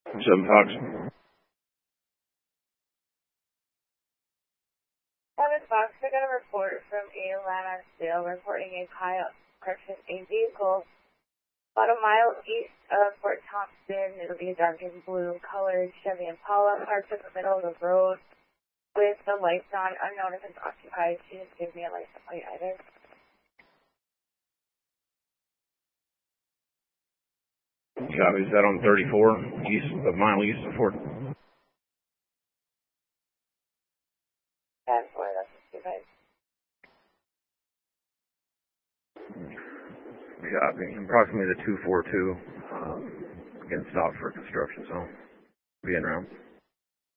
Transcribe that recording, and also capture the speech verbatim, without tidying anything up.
Seven Fox. Seven Fox, I got a report from a land on sale reporting a pile purchased a vehicle about a mile east of Fort Thompson. It'll be a dark and blue colored Chevy Impala parked in the middle of the road with the lights on. Unknown if it's occupied. She didn't give me a license plate either. Copy. Is that on thirty-four, east, a mile east of Fort? That's where that's occupied. Copy. Approximately the two four two. Um, getting stopped for construction zone. Being around.